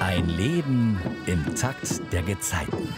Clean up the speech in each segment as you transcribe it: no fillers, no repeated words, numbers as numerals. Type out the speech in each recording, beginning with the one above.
Ein Leben im Takt der Gezeiten.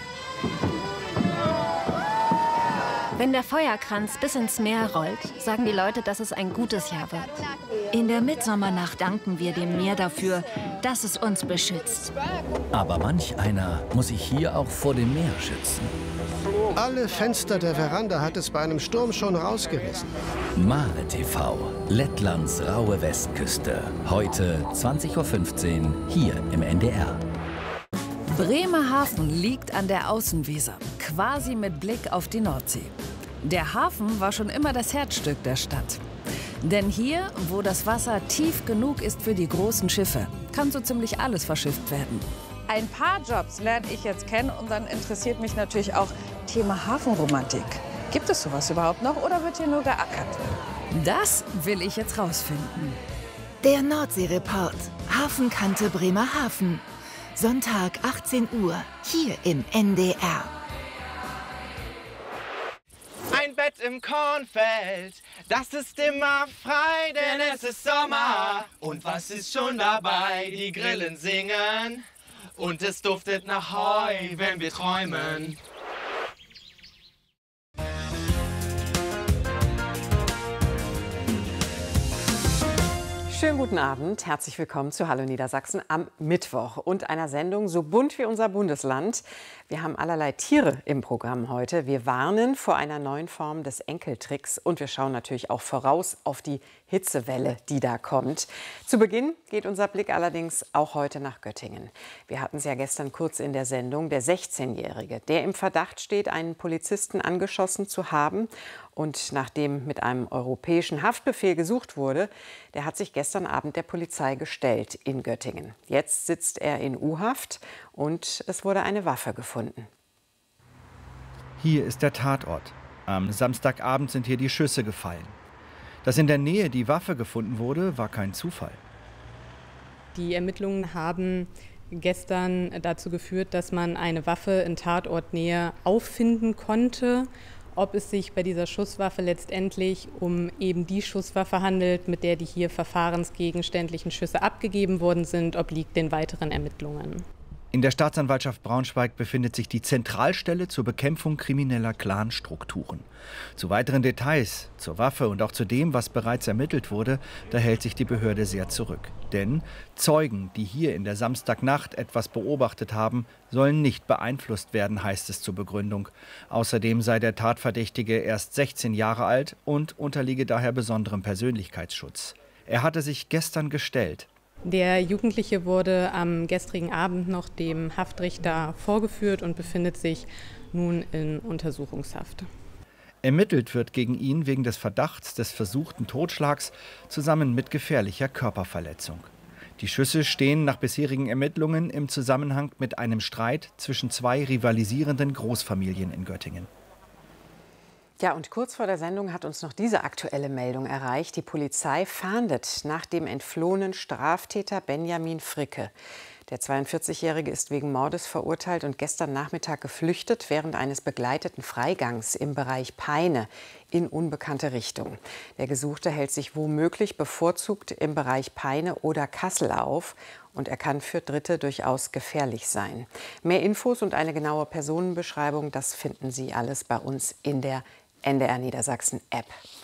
Wenn der Feuerkranz bis ins Meer rollt, sagen die Leute, dass es ein gutes Jahr wird. In der Mitsommernacht danken wir dem Meer dafür, dass es uns beschützt. Aber manch einer muss sich hier auch vor dem Meer schützen. Alle Fenster der Veranda hat es bei einem Sturm schon rausgerissen. Mare TV, Lettlands raue Westküste. Heute 20:15 Uhr hier im NDR. Bremerhaven liegt an der Außenweser, quasi mit Blick auf die Nordsee. Der Hafen war schon immer das Herzstück der Stadt. Denn hier, wo das Wasser tief genug ist für die großen Schiffe, kann so ziemlich alles verschifft werden. Ein paar Jobs lerne ich jetzt kennen und dann interessiert mich natürlich auch Thema Hafenromantik. Gibt es sowas überhaupt noch oder wird hier nur geackert? Das will ich jetzt rausfinden. Der Nordsee-Report. Hafenkante Bremerhaven. Sonntag 18 Uhr, hier im NDR. Ein Bett im Kornfeld, das ist immer frei, denn es ist Sommer. Und was ist schon dabei? Die Grillen singen und es duftet nach Heu, wenn wir träumen. Schönen guten Abend, herzlich willkommen zu Hallo Niedersachsen am Mittwoch und einer Sendung so bunt wie unser Bundesland. Wir haben allerlei Tiere im Programm heute. Wir warnen vor einer neuen Form des Enkeltricks und wir schauen natürlich auch voraus auf die Hitzewelle, die da kommt. Zu Beginn geht unser Blick allerdings auch heute nach Göttingen. Wir hatten es ja gestern kurz in der Sendung. Der 16-Jährige, der im Verdacht steht, einen Polizisten angeschossen zu haben und nachdem mit einem europäischen Haftbefehl gesucht wurde, der hat sich gestern Abend der Polizei gestellt in Göttingen. Jetzt sitzt er in U-Haft und es wurde eine Waffe gefunden. Hier ist der Tatort. Am Samstagabend sind hier die Schüsse gefallen. Dass in der Nähe die Waffe gefunden wurde, war kein Zufall. Die Ermittlungen haben gestern dazu geführt, dass man eine Waffe in Tatortnähe auffinden konnte. Ob es sich bei dieser Schusswaffe letztendlich um eben die Schusswaffe handelt, mit der die hier verfahrensgegenständlichen Schüsse abgegeben worden sind, obliegt den weiteren Ermittlungen. In der Staatsanwaltschaft Braunschweig befindet sich die Zentralstelle zur Bekämpfung krimineller Clanstrukturen. Zu weiteren Details, zur Waffe und auch zu dem, was bereits ermittelt wurde, da hält sich die Behörde sehr zurück. Denn Zeugen, die hier in der Samstagnacht etwas beobachtet haben, sollen nicht beeinflusst werden, heißt es zur Begründung. Außerdem sei der Tatverdächtige erst 16 Jahre alt und unterliege daher besonderem Persönlichkeitsschutz. Er hatte sich gestern gestellt. Der Jugendliche wurde am gestrigen Abend noch dem Haftrichter vorgeführt und befindet sich nun in Untersuchungshaft. Ermittelt wird gegen ihn wegen des Verdachts des versuchten Totschlags zusammen mit gefährlicher Körperverletzung. Die Schüsse stehen nach bisherigen Ermittlungen im Zusammenhang mit einem Streit zwischen zwei rivalisierenden Großfamilien in Göttingen. Ja, und kurz vor der Sendung hat uns noch diese aktuelle Meldung erreicht. Die Polizei fahndet nach dem entflohenen Straftäter Benjamin Fricke. Der 42-Jährige ist wegen Mordes verurteilt und gestern Nachmittag geflüchtet während eines begleiteten Freigangs im Bereich Peine in unbekannte Richtung. Der Gesuchte hält sich womöglich bevorzugt im Bereich Peine oder Kassel auf und er kann für Dritte durchaus gefährlich sein. Mehr Infos und eine genaue Personenbeschreibung, das finden Sie alles bei uns in der NDR Niedersachsen App.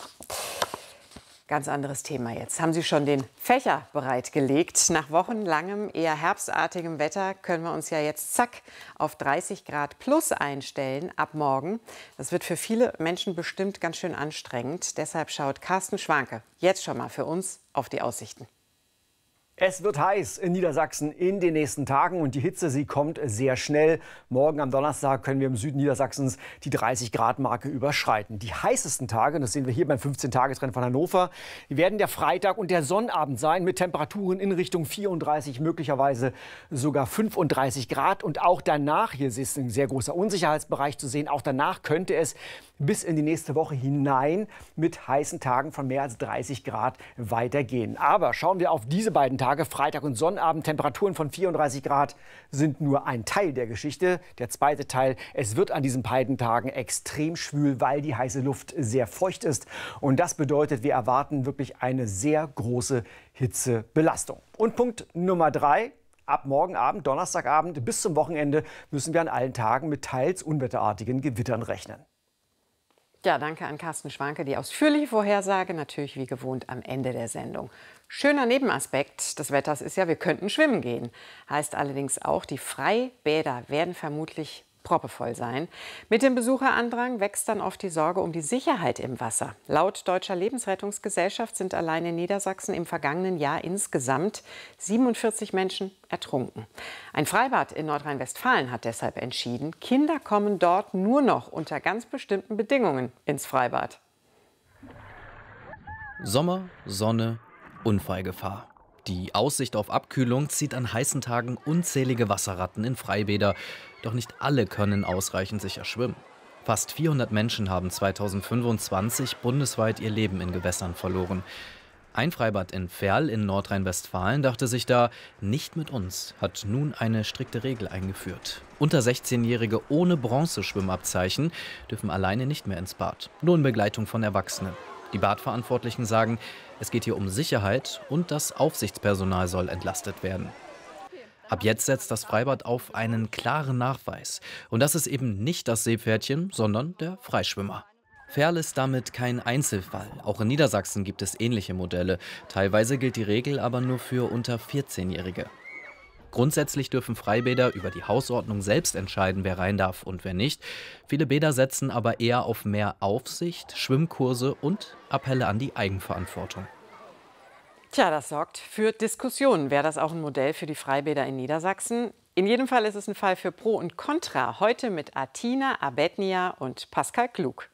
Ganz anderes Thema jetzt. Haben Sie schon den Fächer bereitgelegt? Nach wochenlangem, eher herbstartigem Wetter können wir uns ja jetzt zack auf 30 Grad plus einstellen ab morgen. Das wird für viele Menschen bestimmt ganz schön anstrengend. Deshalb schaut Carsten Schwanke jetzt schon mal für uns auf die Aussichten. Es wird heiß in Niedersachsen in den nächsten Tagen und die Hitze, sie kommt sehr schnell. Morgen am Donnerstag können wir im Süden Niedersachsens die 30-Grad-Marke überschreiten. Die heißesten Tage, das sehen wir hier beim 15-Tage-Trend von Hannover, die werden der Freitag und der Sonnabend sein mit Temperaturen in Richtung 34, möglicherweise sogar 35 Grad. Und auch danach, hier ist ein sehr großer Unsicherheitsbereich zu sehen, auch danach könnte es bis in die nächste Woche hinein mit heißen Tagen von mehr als 30 Grad weitergehen. Aber schauen wir auf diese beiden Tage, Freitag und Sonnabend. Temperaturen von 34 Grad sind nur ein Teil der Geschichte. Der zweite Teil, es wird an diesen beiden Tagen extrem schwül, weil die heiße Luft sehr feucht ist. Und das bedeutet, wir erwarten wirklich eine sehr große Hitzebelastung. Und Punkt Nummer 3. Ab morgen Abend, Donnerstagabend bis zum Wochenende müssen wir an allen Tagen mit teils unwetterartigen Gewittern rechnen. Ja, danke an Carsten Schwanke. Die ausführliche Vorhersage natürlich wie gewohnt am Ende der Sendung. Schöner Nebenaspekt des Wetters ist ja, wir könnten schwimmen gehen. Heißt allerdings auch, die Freibäder werden vermutlich proppevoll sein. Mit dem Besucherandrang wächst dann oft die Sorge um die Sicherheit im Wasser. Laut Deutscher Lebensrettungsgesellschaft sind allein in Niedersachsen im vergangenen Jahr insgesamt 47 Menschen ertrunken. Ein Freibad in Nordrhein-Westfalen hat deshalb entschieden, Kinder kommen dort nur noch unter ganz bestimmten Bedingungen ins Freibad. Sommer, Sonne, Unfallgefahr. Die Aussicht auf Abkühlung zieht an heißen Tagen unzählige Wasserratten in Freibäder. Doch nicht alle können ausreichend sicher schwimmen. Fast 400 Menschen haben 2025 bundesweit ihr Leben in Gewässern verloren. Ein Freibad in Verl in Nordrhein-Westfalen dachte sich da, nicht mit uns, hat nun eine strikte Regel eingeführt. Unter 16-Jährige ohne Bronzeschwimmabzeichen dürfen alleine nicht mehr ins Bad, nur in Begleitung von Erwachsenen. Die Badverantwortlichen sagen, es geht hier um Sicherheit und das Aufsichtspersonal soll entlastet werden. Ab jetzt setzt das Freibad auf einen klaren Nachweis. Und das ist eben nicht das Seepferdchen, sondern der Freischwimmer. Verl ist damit kein Einzelfall. Auch in Niedersachsen gibt es ähnliche Modelle. Teilweise gilt die Regel aber nur für unter 14-Jährige. Grundsätzlich dürfen Freibäder über die Hausordnung selbst entscheiden, wer rein darf und wer nicht. Viele Bäder setzen aber eher auf mehr Aufsicht, Schwimmkurse und Appelle an die Eigenverantwortung. Tja, das sorgt für Diskussionen. Wäre das auch ein Modell für die Freibäder in Niedersachsen? In jedem Fall ist es ein Fall für Pro und Contra. Heute mit Atina Abednia und Pascal Klug.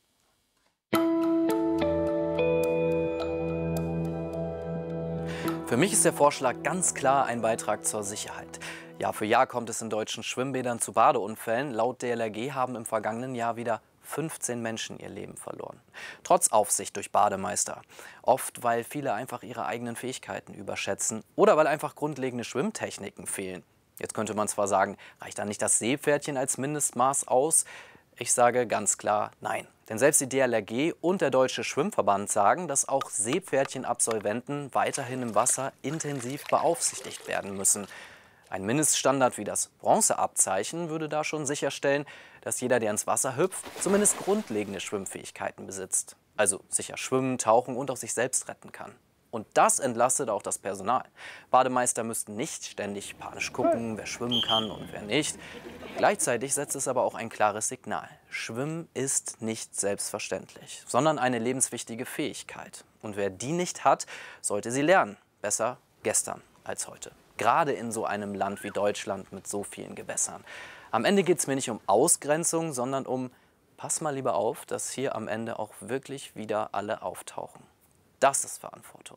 Für mich ist der Vorschlag ganz klar ein Beitrag zur Sicherheit. Jahr für Jahr kommt es in deutschen Schwimmbädern zu Badeunfällen. Laut DLRG haben im vergangenen Jahr wieder 15 Menschen ihr Leben verloren. Trotz Aufsicht durch Bademeister. Oft, weil viele einfach ihre eigenen Fähigkeiten überschätzen oder weil einfach grundlegende Schwimmtechniken fehlen. Jetzt könnte man zwar sagen, reicht da nicht das Seepferdchen als Mindestmaß aus? Ich sage ganz klar nein. Denn selbst die DLRG und der Deutsche Schwimmverband sagen, dass auch Seepferdchen-Absolventen weiterhin im Wasser intensiv beaufsichtigt werden müssen. Ein Mindeststandard wie das Bronzeabzeichen würde da schon sicherstellen, dass jeder, der ins Wasser hüpft, zumindest grundlegende Schwimmfähigkeiten besitzt. Also sicher schwimmen, tauchen und auch sich selbst retten kann. Und das entlastet auch das Personal. Bademeister müssten nicht ständig panisch gucken, wer schwimmen kann und wer nicht. Gleichzeitig setzt es aber auch ein klares Signal. Schwimmen ist nicht selbstverständlich, sondern eine lebenswichtige Fähigkeit. Und wer die nicht hat, sollte sie lernen. Besser gestern als heute. Gerade in so einem Land wie Deutschland mit so vielen Gewässern. Am Ende geht es mir nicht um Ausgrenzung, sondern um, pass mal lieber auf, dass hier am Ende auch wirklich wieder alle auftauchen. Das ist Verantwortung.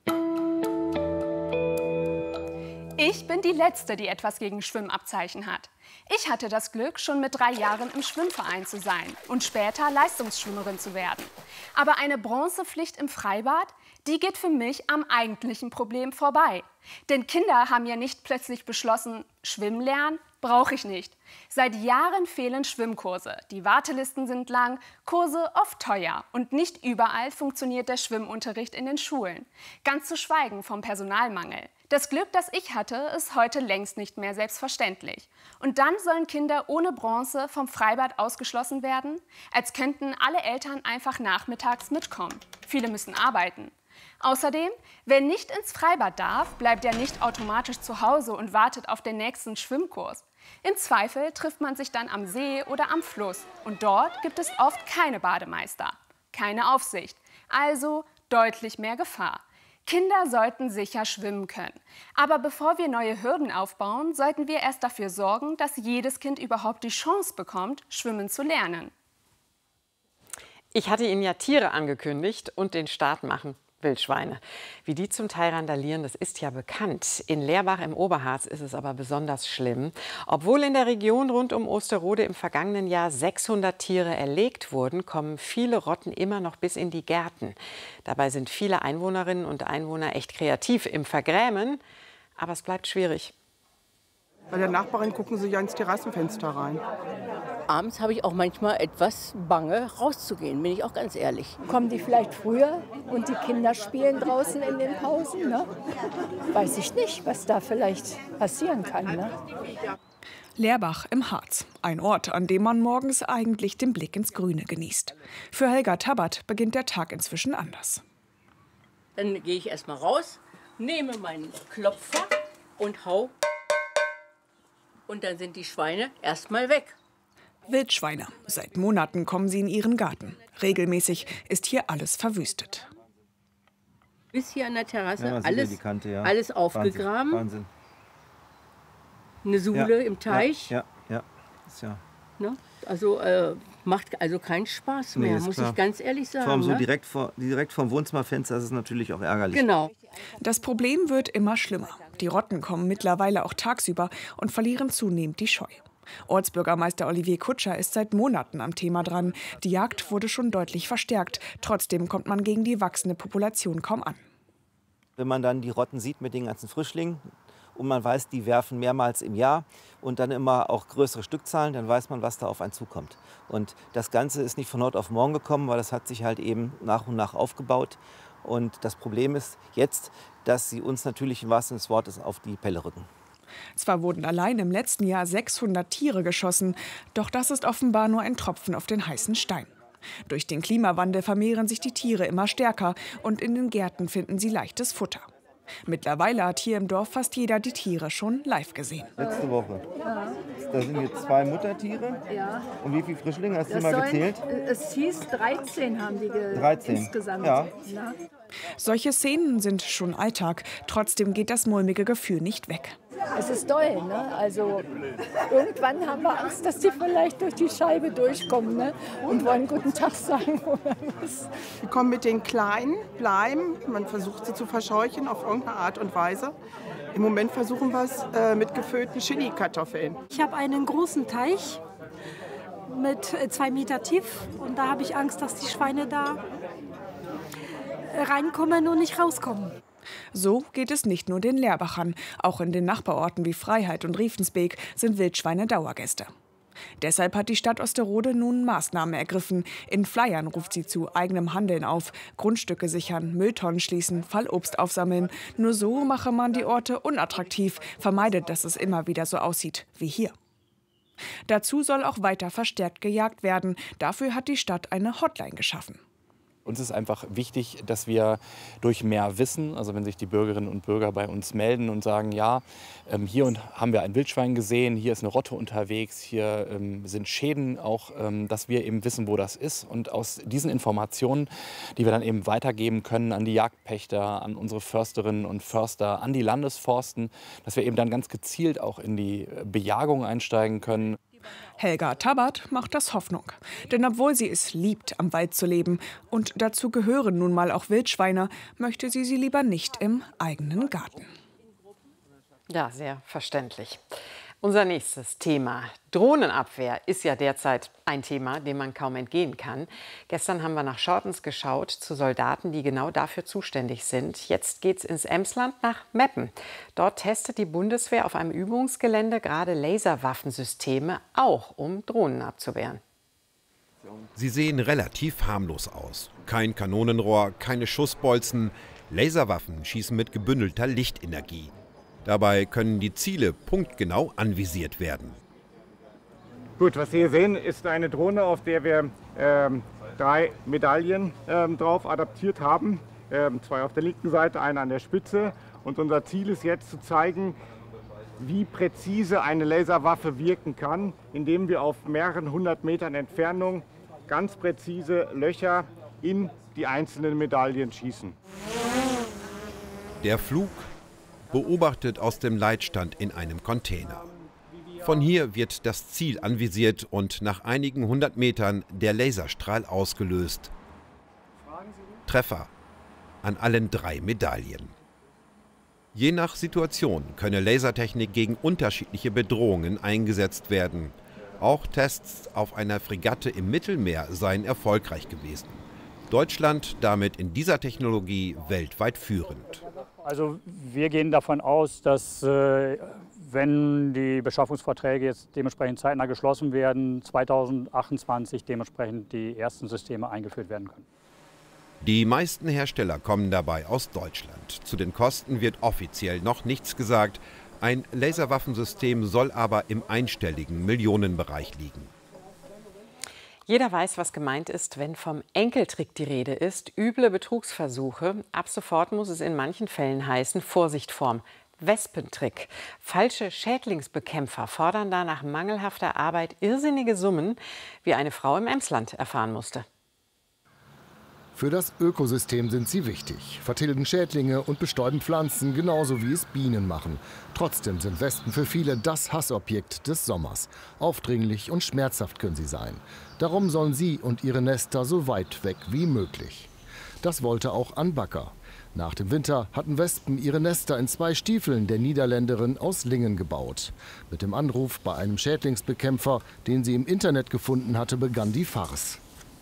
Ich bin die Letzte, die etwas gegen Schwimmabzeichen hat. Ich hatte das Glück, schon mit 3 Jahren im Schwimmverein zu sein und später Leistungsschwimmerin zu werden. Aber eine Bronzepflicht im Freibad, die geht für mich am eigentlichen Problem vorbei. Denn Kinder haben ja nicht plötzlich beschlossen, Schwimmen lernen brauche ich nicht. Seit Jahren fehlen Schwimmkurse. Die Wartelisten sind lang, Kurse oft teuer und nicht überall funktioniert der Schwimmunterricht in den Schulen. Ganz zu schweigen vom Personalmangel. Das Glück, das ich hatte, ist heute längst nicht mehr selbstverständlich. Und dann sollen Kinder ohne Bronze vom Freibad ausgeschlossen werden, als könnten alle Eltern einfach nachmittags mitkommen. Viele müssen arbeiten. Außerdem, wer nicht ins Freibad darf, bleibt ja nicht automatisch zu Hause und wartet auf den nächsten Schwimmkurs. Im Zweifel trifft man sich dann am See oder am Fluss. Und dort gibt es oft keine Bademeister, keine Aufsicht. Also deutlich mehr Gefahr. Kinder sollten sicher schwimmen können. Aber bevor wir neue Hürden aufbauen, sollten wir erst dafür sorgen, dass jedes Kind überhaupt die Chance bekommt, schwimmen zu lernen. Ich hatte Ihnen ja Tiere angekündigt und den Start machen Wildschweine. Wie die zum Teil randalieren, das ist ja bekannt. In Leerbach im Oberharz ist es aber besonders schlimm. Obwohl in der Region rund um Osterode im vergangenen Jahr 600 Tiere erlegt wurden, kommen viele Rotten immer noch bis in die Gärten. Dabei sind viele Einwohnerinnen und Einwohner echt kreativ im Vergrämen, aber es bleibt schwierig. Bei der Nachbarin gucken sie ja ins Terrassenfenster rein. abends habe ich auch manchmal etwas Bange, rauszugehen, bin ich auch ganz ehrlich. Kommen die vielleicht früher und die Kinder spielen draußen in den Pausen? Ne? Weiß ich nicht, was da vielleicht passieren kann. Ne? Lerbach im Harz. Ein Ort, an dem man morgens eigentlich den Blick ins Grüne genießt. Für Helga Tabat beginnt der Tag inzwischen anders. Dann gehe ich erst mal raus, nehme meinen Klopfer und hau. Und dann sind die Schweine erst mal weg. Wildschweine. Seit Monaten kommen sie in ihren Garten. Regelmäßig ist hier alles verwüstet. Bis hier an der Terrasse, ja, alles, Kante, ja. alles aufgegraben. Wahnsinn. Eine Suhle im Teich. Ja. Ist ja. Ne? Also macht also keinen Spaß mehr, muss ich ganz ehrlich sagen. Vor allem so ne? direkt vom Wohnzimmerfenster ist es natürlich auch ärgerlich. Genau. Das Problem wird immer schlimmer. Die Rotten kommen mittlerweile auch tagsüber und verlieren zunehmend die Scheu. Ortsbürgermeister Olivier Kutscher ist seit Monaten am Thema dran. Die Jagd wurde schon deutlich verstärkt. Trotzdem kommt man gegen die wachsende Population kaum an. Wenn man dann die Rotten sieht mit den ganzen Frischlingen und man weiß, die werfen mehrmals im Jahr und dann immer auch größere Stückzahlen, dann weiß man, was da auf einen zukommt. Und das Ganze ist nicht von heute auf morgen gekommen, weil das hat sich halt eben nach und nach aufgebaut. Und das Problem ist jetzt, dass sie uns natürlich im wahrsten Sinne des Wortes auf die Pelle rücken. Zwar wurden allein im letzten Jahr 600 Tiere geschossen, doch das ist offenbar nur ein Tropfen auf den heißen Stein. Durch den Klimawandel vermehren sich die Tiere immer stärker und in den Gärten finden sie leichtes Futter. Mittlerweile hat hier im Dorf fast jeder die Tiere schon live gesehen. Letzte Woche. Da sind jetzt 2 Muttertiere. Ja. Und wie viele Frischlinge hast du mal gezählt? Es hieß 13 haben die 13. Insgesamt. Ja. Ja. Solche Szenen sind schon Alltag. Trotzdem geht das mulmige Gefühl nicht weg. Es ist doll, ne? Also irgendwann haben wir Angst, dass die vielleicht durch die Scheibe durchkommen, ne? Und wollen guten Tag sagen oder was. Wir kommen mit den Kleinen, bleiben. Man versucht sie zu verscheuchen auf irgendeine Art und Weise. Im Moment versuchen wir es mit gefüllten Chili-Kartoffeln. Ich habe einen großen Teich mit 2 Meter tief und da habe ich Angst, dass die Schweine da reinkommen und nicht rauskommen. So geht es nicht nur den Lerbachern. Auch in den Nachbarorten wie Freiheit und Riefensbeek sind Wildschweine Dauergäste. Deshalb hat die Stadt Osterode nun Maßnahmen ergriffen. In Flyern ruft sie zu eigenem Handeln auf. Grundstücke sichern, Mülltonnen schließen, Fallobst aufsammeln. Nur so mache man die Orte unattraktiv, vermeidet, dass es immer wieder so aussieht wie hier. Dazu soll auch weiter verstärkt gejagt werden. Dafür hat die Stadt eine Hotline geschaffen. Uns ist einfach wichtig, dass wir durch mehr Wissen, also wenn sich die Bürgerinnen und Bürger bei uns melden und sagen, ja, hier haben wir ein Wildschwein gesehen, hier ist eine Rotte unterwegs, hier sind Schäden auch, dass wir eben wissen, wo das ist. Und aus diesen Informationen, die wir dann eben weitergeben können an die Jagdpächter, an unsere Försterinnen und Förster, an die Landesforsten, dass wir eben dann ganz gezielt auch in die Bejagung einsteigen können. Helga Tabat macht das Hoffnung. Denn obwohl sie es liebt, am Wald zu leben, und dazu gehören nun mal auch Wildschweine, möchte sie lieber nicht im eigenen Garten. Ja, sehr verständlich. Unser nächstes Thema. Drohnenabwehr ist ja derzeit ein Thema, dem man kaum entgehen kann. Gestern haben wir nach Schortens geschaut zu Soldaten, die genau dafür zuständig sind. Jetzt geht's ins Emsland nach Meppen. Dort testet die Bundeswehr auf einem Übungsgelände gerade Laserwaffensysteme, auch um Drohnen abzuwehren. Sie sehen relativ harmlos aus. Kein Kanonenrohr, keine Schussbolzen. Laserwaffen schießen mit gebündelter Lichtenergie. Dabei können die Ziele punktgenau anvisiert werden. Gut, was Sie hier sehen, ist eine Drohne, auf der wir 3 Medaillen drauf adaptiert haben. 2 auf der linken Seite, eine an der Spitze. Und unser Ziel ist jetzt zu zeigen, wie präzise eine Laserwaffe wirken kann, indem wir auf mehreren 100 Metern Entfernung ganz präzise Löcher in die einzelnen Medaillen schießen. Der Flug beobachtet aus dem Leitstand in einem Container. Von hier wird das Ziel anvisiert und nach einigen 100 Metern der Laserstrahl ausgelöst. Treffer an allen 3 Medaillen. Je nach Situation könne Lasertechnik gegen unterschiedliche Bedrohungen eingesetzt werden. Auch Tests auf einer Fregatte im Mittelmeer seien erfolgreich gewesen. Deutschland damit in dieser Technologie weltweit führend. Also wir gehen davon aus, dass wenn wenn die Beschaffungsverträge jetzt dementsprechend zeitnah geschlossen werden, 2028 dementsprechend die ersten Systeme eingeführt werden können. Die meisten Hersteller kommen dabei aus Deutschland. Zu den Kosten wird offiziell noch nichts gesagt. Ein Laserwaffensystem soll aber im einstelligen Millionenbereich liegen. Jeder weiß, was gemeint ist, wenn vom Enkeltrick die Rede ist. Üble Betrugsversuche. Ab sofort muss es in manchen Fällen heißen, Vorsicht vorm Wespentrick. Falsche Schädlingsbekämpfer fordern da nach mangelhafter Arbeit irrsinnige Summen, wie eine Frau im Emsland erfahren musste. Für das Ökosystem sind sie wichtig, vertilgen Schädlinge und bestäuben Pflanzen, genauso wie es Bienen machen. Trotzdem sind Wespen für viele das Hassobjekt des Sommers. Aufdringlich und schmerzhaft können sie sein. Darum sollen sie und ihre Nester so weit weg wie möglich. Das wollte auch Ann Bakker. Nach dem Winter hatten Wespen ihre Nester in 2 Stiefeln der Niederländerin aus Lingen gebaut. Mit dem Anruf bei einem Schädlingsbekämpfer, den sie im Internet gefunden hatte, begann die Farce.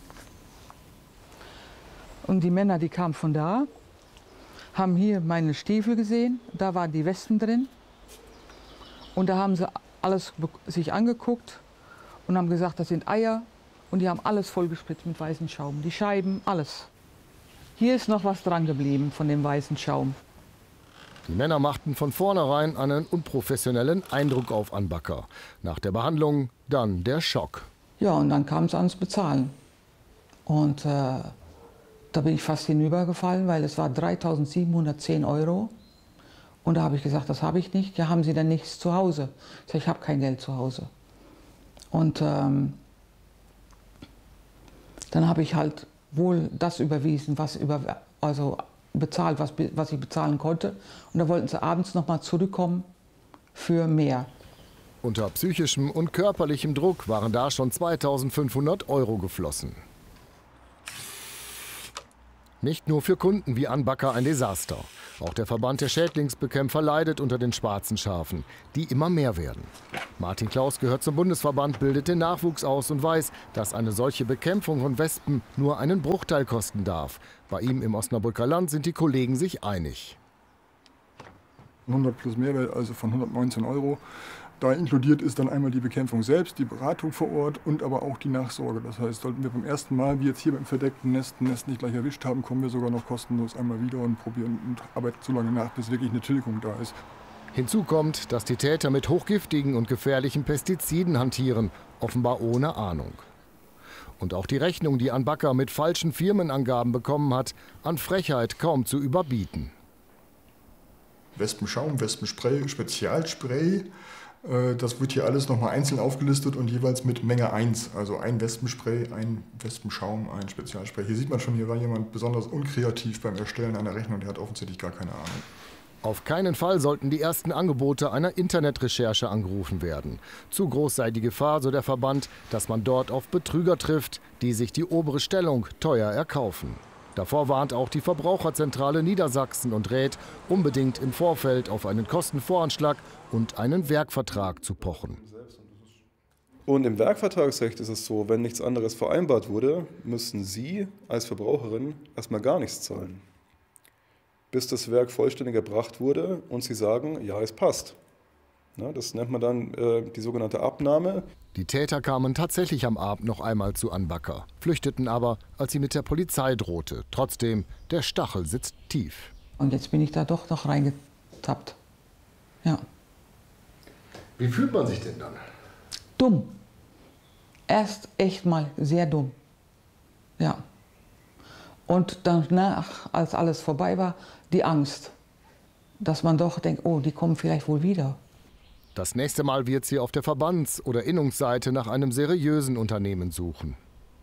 Und die Männer, die kamen von da, haben hier meine Stiefel gesehen, da waren die Wespen drin. Und da haben sie alles sich angeguckt und haben gesagt, das sind Eier. Und die haben alles vollgespritzt mit weißem Schaum, die Scheiben, alles. Hier ist noch was dran geblieben von dem weißen Schaum. Die Männer machten von vornherein einen unprofessionellen Eindruck auf Ann Bakker. Nach der Behandlung dann der Schock. Ja, und dann kam es ans Bezahlen. Und da bin ich fast hinübergefallen, weil es war 3.710 €. Und da habe ich gesagt, das habe ich nicht. Ja, haben Sie denn nichts zu Hause? Ich sage, ich habe kein Geld zu Hause. Und dann habe ich halt wohl das überwiesen, bezahlt, was ich bezahlen konnte. Und da wollten sie abends noch mal zurückkommen für mehr. Unter psychischem und körperlichem Druck waren da schon 2.500 € geflossen. Nicht nur für Kunden wie Ann Bakker ein Desaster. Auch der Verband der Schädlingsbekämpfer leidet unter den schwarzen Schafen, die immer mehr werden. Martin Klaus gehört zum Bundesverband, bildet den Nachwuchs aus und weiß, dass eine solche Bekämpfung von Wespen nur einen Bruchteil kosten darf. Bei ihm im Osnabrücker Land sind die Kollegen sich einig. 100 plus Mehrwert, also von 119 €. Da inkludiert ist dann einmal die Bekämpfung selbst, die Beratung vor Ort und aber auch die Nachsorge. Das heißt, sollten wir beim ersten Mal, wie jetzt hier beim verdeckten Nest nicht gleich erwischt haben, kommen wir sogar noch kostenlos einmal wieder und probieren und arbeiten so lange nach, bis wirklich eine Tilgung da ist. Hinzu kommt, dass die Täter mit hochgiftigen und gefährlichen Pestiziden hantieren, offenbar ohne Ahnung. Und auch die Rechnung, die Ann Bakker mit falschen Firmenangaben bekommen hat, an Frechheit kaum zu überbieten. Wespenschaum, Wespenspray, Spezialspray. Das wird hier alles nochmal einzeln aufgelistet und jeweils mit Menge 1. Also ein Wespenspray, ein Wespenschaum, ein Spezialspray. Hier sieht man schon, hier war jemand besonders unkreativ beim Erstellen einer Rechnung. Der hat offensichtlich gar keine Ahnung. Auf keinen Fall sollten die ersten Angebote einer Internetrecherche angerufen werden. Zu groß sei die Gefahr, so der Verband, dass man dort auf Betrüger trifft, die sich die obere Stellung teuer erkaufen. Davor warnt auch die Verbraucherzentrale Niedersachsen und rät, unbedingt im Vorfeld auf einen Kostenvoranschlag und einen Werkvertrag zu pochen. Und im Werkvertragsrecht ist es so, wenn nichts anderes vereinbart wurde, müssen Sie als Verbraucherin erstmal gar nichts zahlen. Bis das Werk vollständig erbracht wurde und Sie sagen, ja, es passt. Das nennt man dann die sogenannte Abnahme. Die Täter kamen tatsächlich am Abend noch einmal zu Ann Bakker, flüchteten aber, als sie mit der Polizei drohte. Trotzdem, der Stachel sitzt tief. Und jetzt bin ich da doch noch reingetappt. Ja. Wie fühlt man sich denn dann? Dumm. Erst echt mal sehr dumm. Ja. Und danach, als alles vorbei war, die Angst. Dass man doch denkt, oh, die kommen vielleicht wohl wieder. Das nächste Mal wird sie auf der Verbands- oder Innungsseite nach einem seriösen Unternehmen suchen.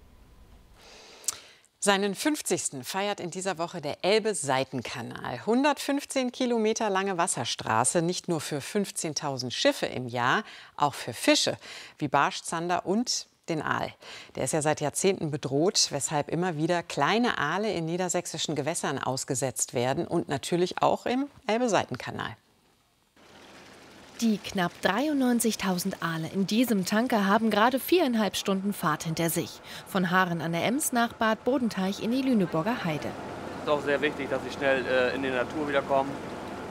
Seinen 50. feiert in dieser Woche der Elbe-Seitenkanal. 115 Kilometer lange Wasserstraße, nicht nur für 15.000 Schiffe im Jahr, auch für Fische wie Barsch, Zander und den Aal. Der ist ja seit Jahrzehnten bedroht, weshalb immer wieder kleine Aale in niedersächsischen Gewässern ausgesetzt werden und natürlich auch im Elbe-Seitenkanal. Die knapp 93.000 Aale in diesem Tanker haben gerade 4,5 Stunden Fahrt hinter sich. Von Haaren an der Ems nach Bad Bodenteich in die Lüneburger Heide. Es ist auch sehr wichtig, dass sie schnell in die Natur wiederkommen.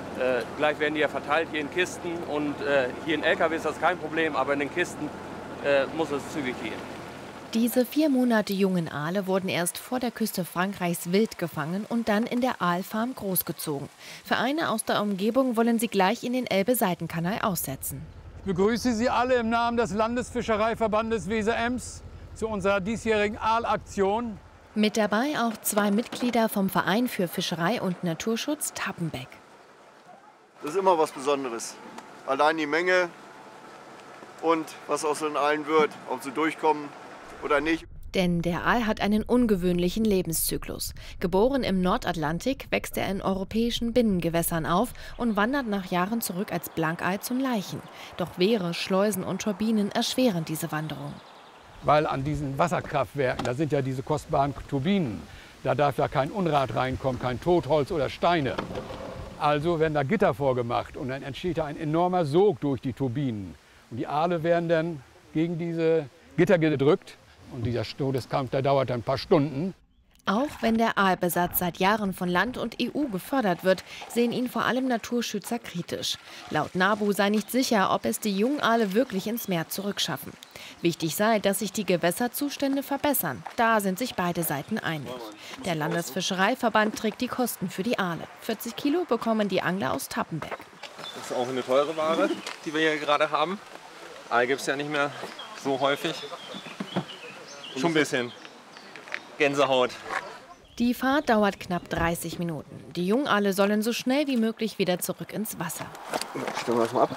Gleich werden die ja verteilt hier in Kisten und hier in LKW ist das kein Problem, aber in den Kisten muss es zügig gehen. Diese 4 Monate jungen Aale wurden erst vor der Küste Frankreichs wild gefangen und dann in der Aalfarm großgezogen. Vereine aus der Umgebung wollen sie gleich in den Elbe-Seitenkanal aussetzen. Ich begrüße Sie alle im Namen des Landesfischereiverbandes Weser-Ems zu unserer diesjährigen Aalaktion. Mit dabei auch 2 Mitglieder vom Verein für Fischerei und Naturschutz Tappenbeck. Das ist immer was Besonderes. Allein die Menge und was aus den Aalen wird, ob sie durchkommen oder nicht. Denn der Aal hat einen ungewöhnlichen Lebenszyklus. Geboren im Nordatlantik, wächst er in europäischen Binnengewässern auf und wandert nach Jahren zurück als Blankei zum Laichen. Doch Wehre, Schleusen und Turbinen erschweren diese Wanderung. Weil an diesen Wasserkraftwerken, da sind ja diese kostbaren Turbinen, da darf ja kein Unrat reinkommen, kein Totholz oder Steine. Also werden da Gitter vorgemacht und dann entsteht da ein enormer Sog durch die Turbinen. Und die Aale werden dann gegen diese Gitter gedrückt und dieser Todeskampf, der dauert dann ein paar Stunden. Auch wenn der Aalbesatz seit Jahren von Land und EU gefördert wird, sehen ihn vor allem Naturschützer kritisch. Laut NABU sei nicht sicher, ob es die jungen Aale wirklich ins Meer zurückschaffen. Wichtig sei, dass sich die Gewässerzustände verbessern. Da sind sich beide Seiten einig. Der Landesfischereiverband trägt die Kosten für die Aale. 40 Kilo bekommen die Angler aus Tappenbeck. Das ist auch eine teure Ware, die wir hier gerade haben. Aal gibt es ja nicht mehr so häufig. Schon ein bisschen Gänsehaut. Die Fahrt dauert knapp 30 Minuten. Die Jungaale sollen so schnell wie möglich wieder zurück ins Wasser. Stellen wir das mal ab.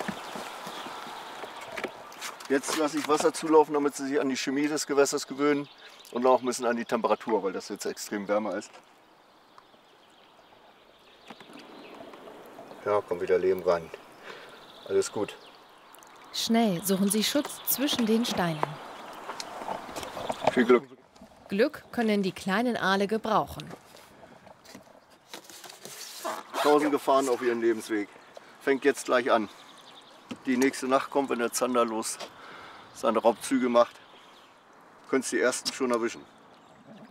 Jetzt lasse ich Wasser zulaufen, damit sie sich an die Chemie des Gewässers gewöhnen und auch ein bisschen an die Temperatur, weil das jetzt extrem wärmer ist. Ja, kommt wieder Leben rein. Alles gut. Schnell suchen sie Schutz zwischen den Steinen. Viel Glück. Glück können die kleinen Aale gebrauchen. 1000 Gefahren auf ihren Lebensweg. Fängt jetzt gleich an. Die nächste Nacht kommt, wenn der Zander los seine Raubzüge macht. Könnt ihr die ersten schon erwischen.